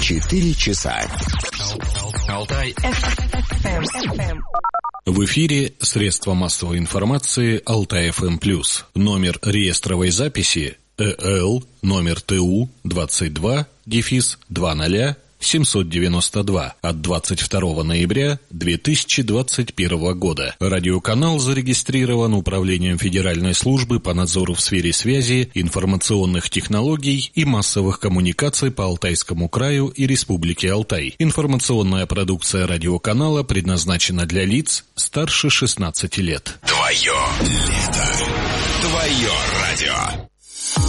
4 часа. Алтай FM. В эфире средства массовой информации Алтай FM+. Номер реестровой записи ЭЛ номер ТУ 22-20-792 от 22 ноября 2021 года. Радиоканал зарегистрирован Управлением Федеральной службы по надзору в сфере связи, информационных технологий и массовых коммуникаций по Алтайскому краю и Республике Алтай. Информационная продукция радиоканала предназначена для лиц старше 16 лет. Твое лето. Твое радио.